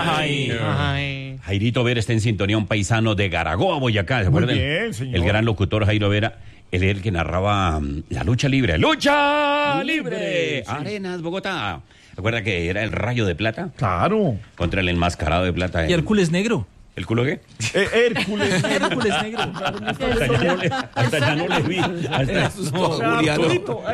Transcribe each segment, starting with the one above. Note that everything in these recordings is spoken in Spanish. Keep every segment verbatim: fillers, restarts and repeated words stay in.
Ay. Ay. Jairito Vera está en sintonía, un paisano de Garagoa, Boyacá. ¿Se acuerdan? Muy bien, señor. El gran locutor Jairo Vera. Él es el que narraba um, la lucha libre. ¡Lucha libre! libre, sí. Arenas, Bogotá. ¿Recuerda que era el Rayo de Plata? Claro. Contra el enmascarado de plata. Y Hércules negro. ¿El culo qué? Eh, Hércules. Hércules negro. Hasta ya no le, hasta ya no le vi. Hasta, No, Juliano.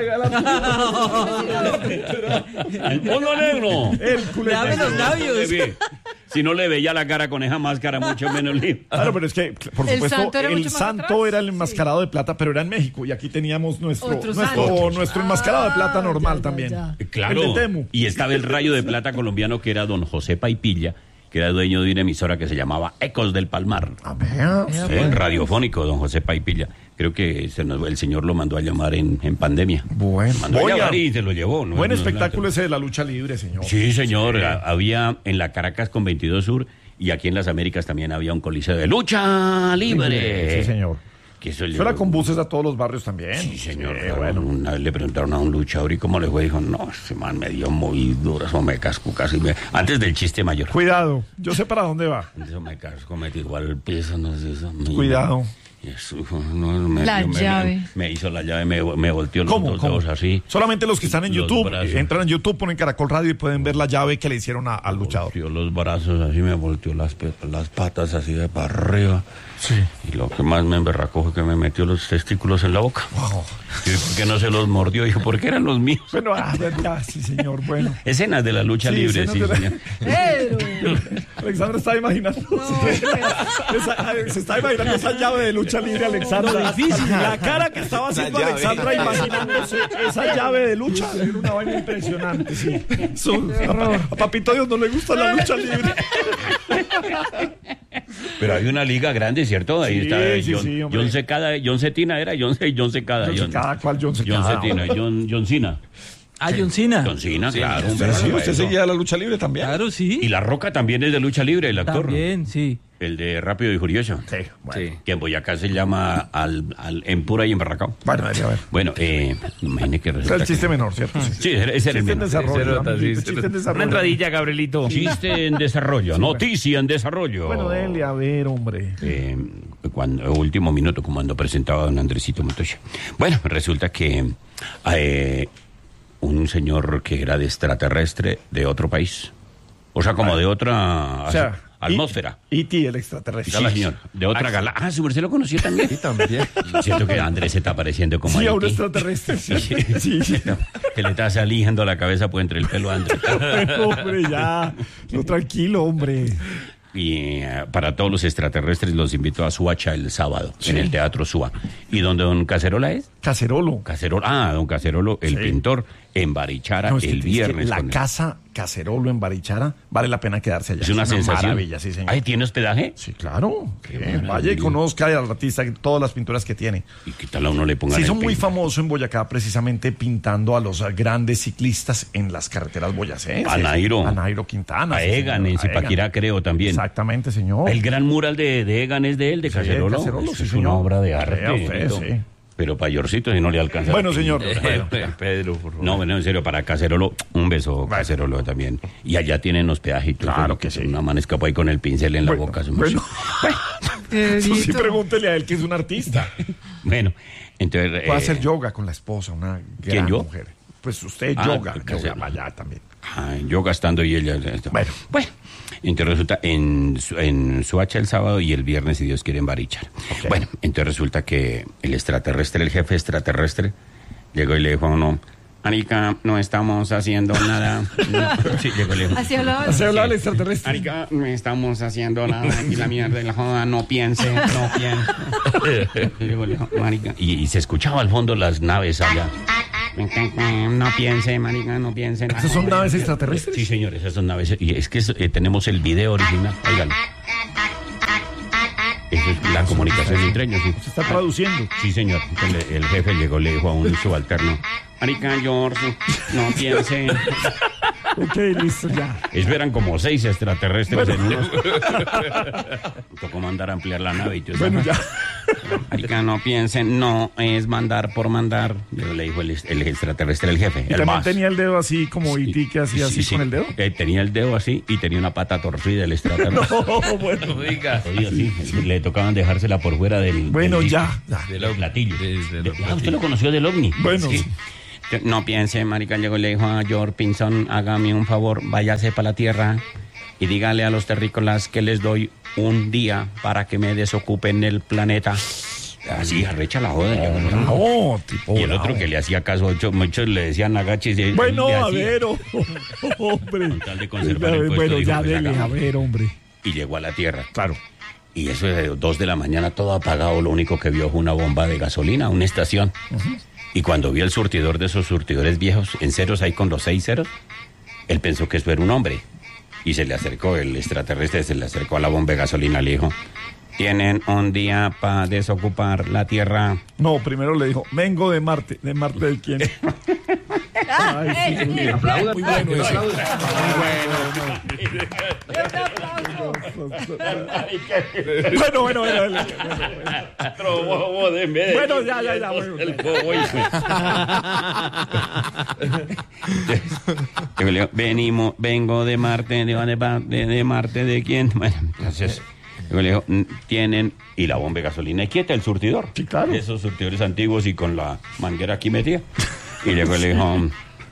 el mono negro. Hércules. Dame los labios. Si no le veía la cara con esa máscara, mucho menos le... Claro, pero es que, por El supuesto, santo era el mucho más santo atrás. era el enmascarado de plata, pero era en México. Y aquí teníamos nuestro Otro nuestro, santo. nuestro enmascarado de plata Ah, normal ya, ya, también. ya. Claro. El de Temu. Y estaba el Rayo de Plata colombiano, que era don José Paipilla, que era dueño de una emisora que se llamaba Ecos del Palmar. A ver. Sí, radiofónico, don José Paipilla. Creo que se nos- el señor lo mandó a llamar en, en pandemia. Bueno. Mandó a Oiga, llamar y se lo llevó. ¿no? buen No, espectáculo no, ese de la lucha libre, señor. Sí, señor. A- Había en la Caracas con veintidós Sur y aquí en las Américas también había un coliseo de lucha libre. Sí, señor. Que eso Eso era con buses a todos los barrios también. Sí, señor. Sí, Claro, bueno. Una vez le preguntaron a un luchador y cómo le fue. Dijo, no, ese man me dio muy duras o me casco casi. Me... Antes del chiste mayor. Cuidado, yo sé para dónde va. Eso me casco, me tiró al piso, no sé eso. me- Cuidado. Y eso, no, me, La me- me- llave. Me, hizo la llave, me, me volteó los ¿Cómo? dos ¿Cómo? dedos así. Solamente los que están en Los YouTube, brazos. entran en YouTube, ponen Caracol Radio y pueden ver la llave que le hicieron a- al luchador. Volteó los brazos así, me volteó las, pe- las patas así de para arriba. Sí. Y lo que más me emberracó fue que me metió los testículos en la boca. Wow. Y por qué no se los mordió. Dijo, porque eran los míos. Bueno, ah, ya, sí, señor, bueno. Escenas de la lucha Sí, libre, escenas sí, de la- señor. Pedro. Alexandra está imaginando. Esa- se está imaginando esa llave de lucha libre, Alexandra. difícil. La cara que estaba haciendo llave. Alexandra imaginándose esa llave de lucha era una vaina impresionante, sí. Su- a, a Papito Dios no le gusta la lucha libre. Pero hay una liga grande, ¿cierto? Ahí Sí, está sí, John, sí, hombre. John Secada, John Cetina era, John, Ce- John Secada. John Secada, ¿cuál John Secada? John Cetina, John, John Cena. Ah, John Cena. John Cena, claro. ¿Usted, hombre, sí, eso. ¿Usted seguía la lucha libre también? Claro, sí. Y La Roca también es de lucha libre, el actor. También, sí. El de Rápido y Furioso. Sí, bueno. Que en Boyacá se llama al, al, en pura y embarracado. Bueno, a ver, a ver. Bueno, eh, imagine que Era resulta el chiste que- menor, ¿cierto? Sí. Sí, ese era el Chiste en menor. desarrollo. Ese era amiguito, sí, chiste en Una desarrollo. entradilla, Gabrielito. Chiste en desarrollo, noticia en desarrollo. Bueno, dele, a ver, hombre. Eh, cuando último minuto cuando presentaba a don Andresito Montoya. Bueno, resulta que eh, un señor que era de extraterrestre de otro país, o sea, como de otra O sea, atmósfera. E T, el extraterrestre. Sí, señor, de otra galaxia. Ah, su merced lo conocía también. Sí, también. Siento que Andrés se está pareciendo como Sí, a a un E T. extraterrestre. Sí, sí. sí. Que le está saliendo la cabeza por entre el pelo a Andrés. Pero, hombre, ya. No, tranquilo, hombre. Y eh, para todos los extraterrestres los invito a Suacha el sábado, en el Teatro Suá. ¿Y donde don Cacerola es? Cacerolo. Cacerolo, ah, don Cacerolo, el Sí. pintor, en Barichara No, es que- el es que viernes. la con él. casa Cacerolo en Barichara vale la pena quedarse allá. Es una sensación. maravilla, sí, señor. Ay, ¿tiene hospedaje? Sí, claro. Qué Sí, maravilla. vaya y conozca al artista todas las pinturas que tiene. ¿Y qué tal a uno le ponga Se el hizo muy pin- famoso en Boyacá precisamente pintando a los grandes ciclistas en las carreteras boyacenses. A Nairo. A Nairo Quintana. A sí, Egan, señor, en a Zipaquirá, Egan. creo también. Exactamente, señor. El gran mural de, de Egan es de él, de Sí, Cacerolo. Cacerolo, Eso sí, es señor. una obra de Vea arte. usted, Benito. sí. Pero payorcito, si no le alcanza. Bueno, señor. Bueno, Pedro, por favor. No, bueno, en serio, para Cacerolo, un beso, Cacerolo también. Y allá tienen hospedaje y todo. Claro eso, que sí. Una man escapó ahí con el pincel en la Bueno, boca. Su bueno. Eso sí, Pedrito. pregúntele a él que es un artista. Bueno, entonces... Puede eh, hacer yoga con la esposa, una ¿Quién, gran yo? mujer. Pues usted Ah, yoga, que yoga se- allá también. ah, yo gastando y ella... Bueno. Bueno, entonces resulta en, Su- en Suacha el sábado y el viernes, si Dios quiere, en Barichara. Ok. Bueno, entonces resulta que el extraterrestre, el jefe extraterrestre, llegó y le dijo a uno... Marica, no estamos haciendo nada. No. Sí, llegó y le dijo... Así hablaba. ¿Se habla del extraterrestre? Marica, no estamos haciendo nada aquí la mierda de la joda, no piense, no piense. Y luego le dijo, marica, y, y se escuchaba al fondo las naves allá. No piense, marica, no piense. ¿Esas son naves extraterrestres? Sí, señores, esas son naves. Y es que eso, eh, tenemos el video original. Oigan. Eso es la comunicación entre ellos, sí. Se está traduciendo. Sí, señor. El, el jefe llegó, le dijo a un subalterno, marica, George, no piense. Ok, listo, ya. Eso eran como seis extraterrestres en uno. Tocó mandar a ampliar la nave y todo eso. Bueno, ya. Marica, no piensen, no es mandar por mandar. Le dijo el, el extraterrestre, el jefe. Y el también boss. tenía el dedo así como I T que hacía Sí, así sí. con el dedo. Eh, tenía el dedo así y tenía una pata torcida el extraterrestre. No, bueno. Oiga. Jodido, sí. Le tocaban dejársela por fuera del. Bueno, del ya, ya. Del platillo. Desde los Ah, usted lo conoció del ovni. Bueno, sí. No piense, marica, llegó y le dijo a George Pinson, hágame un favor, váyase para la tierra y dígale a los terrícolas que les doy un día para que me desocupen el planeta. Así, arrecha la joda. llegó, ¿no? No, tipo. Y el otro bravo. que le hacía caso, muchos, muchos le decían agachis. y- Bueno, le a hacía. ver, oh, hombre. Con tal de conservar el puesto, Bueno, dijo, ya pues, dele, a hagamos. ver, hombre. Y llegó a la tierra. Claro. Y eso de dos de la mañana, todo apagado. Lo único que vio fue una bomba de gasolina, una estación. Y cuando vio el surtidor de esos surtidores viejos, en ceros ahí con los seis ceros, él pensó que eso era un hombre. Y se le acercó, el extraterrestre se le acercó a la bomba de gasolina, le dijo, tienen un día para desocupar la tierra. No, primero le dijo, vengo de Marte. ¿De Marte de quién? Ay, sí, muy bien. Muy bueno eso. Bueno, bueno, bueno. Bueno, bueno, ya, ya, ya. Bueno. Yo le digo, venimos, vengo de Marte, de, de, de, de Marte, ¿de quién? Bueno, entonces, yo le digo, tienen, y la bomba de gasolina es quieta, el surtidor. Sí, claro. Esos surtidores antiguos y con la manguera aquí metida. Y luego le dijo,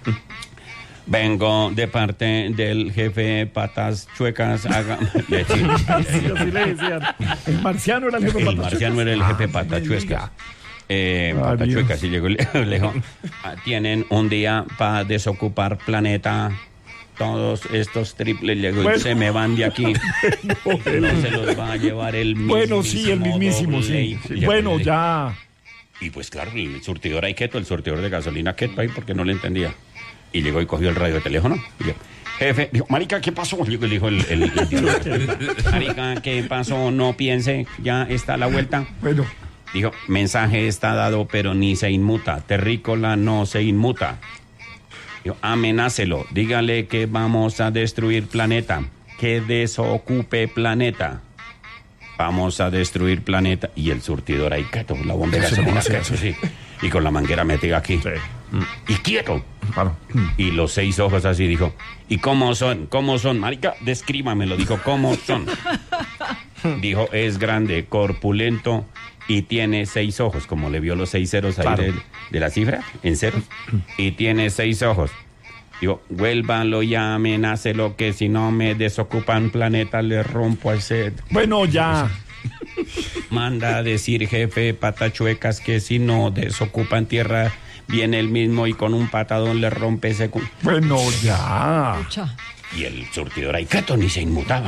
vengo de parte del jefe Patas Chuecas. Haga... Le decía, Sí, así le decían. El marciano era el jefe el Patachuecas. marciano era el jefe Ah, Patachuecas. Eh, Ah, Patachuecas, Dios. y llegó y le, le dijo, "Ah, tienen un día para desocupar planeta. Todos estos triples llegó y Bueno. se me van de aquí. No se los va a llevar el mismo. Bueno, sí, el mismísimo, sí. Sí. Bueno, ya. Y pues claro, el surtidor ahí quieto, el surtidor de gasolina quieto ahí porque no le entendía. Y llegó y cogió el radio de teléfono. Y dijo, jefe, dijo, marica, ¿qué pasó? Y le dijo el, el, el titular, marica, ¿qué pasó? No piense, ya está a la vuelta. Bueno. Dijo, mensaje está dado, pero ni se inmuta. Terrícola no se inmuta. Dijo, amenácelo, dígale que vamos a destruir planeta, que desocupe planeta. Vamos a destruir planeta. Y el surtidor ahí, quieto, la bomba de Eso gasolina, no hace quieto, eso. sí. Y con la manguera metida aquí. Sí. Y quieto. Claro. Y los seis ojos así, dijo, ¿y cómo son? ¿Cómo son? Marica, descríbamelo, dijo, ¿cómo son? Dijo, es grande, corpulento y tiene seis ojos, como le vio los seis ceros ahí Claro. de, de la cifra, en ceros, y tiene seis ojos. Digo, vuélvanlo y amenácelo que si no me desocupan planeta le rompo ese... Bueno, ya. Manda a decir, jefe, Patachuecas, que si no desocupan tierra, viene el mismo y con un patadón le rompe ese... cu-". Bueno, ya. Y el surtidor ahí, quieto, ni se inmutaba.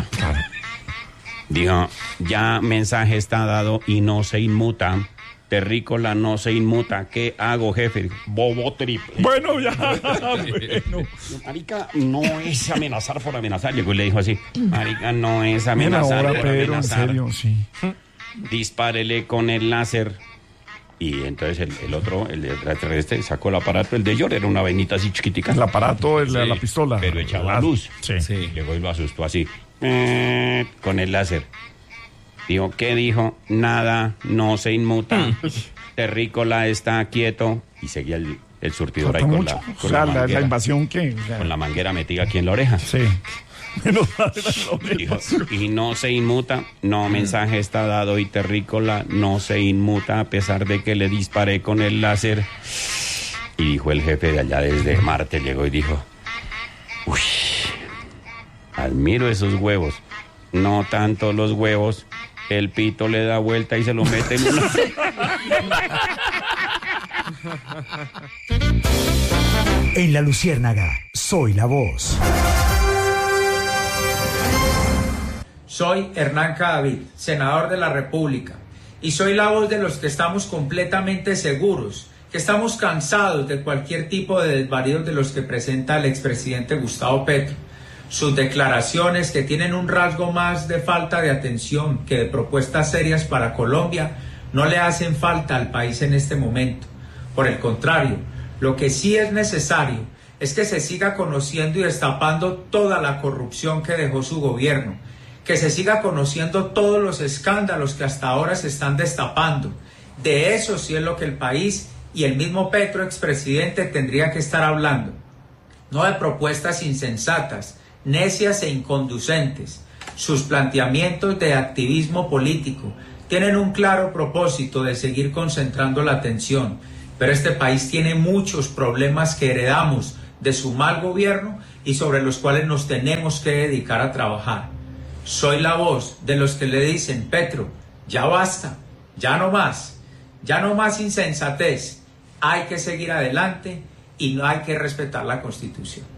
Dijo, ya mensaje está dado y no se inmuta. Terrícola no se inmuta. ¿Qué hago, jefe? Dijo, bobo triple. Bueno, ya. Bueno. Marica, no es amenazar por amenazar. Llegó y le dijo así, marica, no es Bien amenazar ahora, por Pedro, en amenazar. serio, sí. Dispárele con el láser. Y entonces el, el otro, el de extraterrestre, sacó el aparato. El de George era una vainita así chiquitica. El aparato, el, Sí, la pistola. pero echaba Ah, luz. Sí. Sí. Llegó y lo asustó así, eh, con el láser. Dijo, ¿qué dijo? Nada, no se inmuta. Terrícola está quieto. Y seguía el, el surtidor Falta ahí con mucho. la, O con sea, la la, la manguera, invasión que. o sea, con la manguera metida aquí en la oreja. Sí. Menos mal, la Dijo, invasión. y no se inmuta, no, mensaje está dado y Terrícola no se inmuta a pesar de que le disparé con el láser. Y dijo el jefe de allá desde Marte, llegó y dijo, uy, admiro esos huevos, no tanto los huevos, el pito le da vuelta y se lo mete en una... En La Luciérnaga, soy la voz. Soy Hernán Cadavid, senador de la República, y soy la voz de los que estamos completamente seguros, que estamos cansados de cualquier tipo de desvaríos de los que presenta el expresidente Gustavo Petro. Sus declaraciones, que tienen un rasgo más de falta de atención que de propuestas serias para Colombia, no le hacen falta al país en este momento. Por el contrario, lo que sí es necesario es que se siga conociendo y destapando toda la corrupción que dejó su gobierno, que se siga conociendo todos los escándalos que hasta ahora se están destapando De eso sí es lo que el país y el mismo Petro, expresidente, tendría que estar hablando. No de propuestas insensatas, necias e inconducentes. Sus planteamientos de activismo político tienen un claro propósito de seguir concentrando la atención, pero este país tiene muchos problemas que heredamos de su mal gobierno y sobre los cuales nos tenemos que dedicar a trabajar. Soy la voz de los que le dicen: Petro, ya basta, ya no más, ya no más insensatez, hay que seguir adelante y no hay que respetar la Constitución.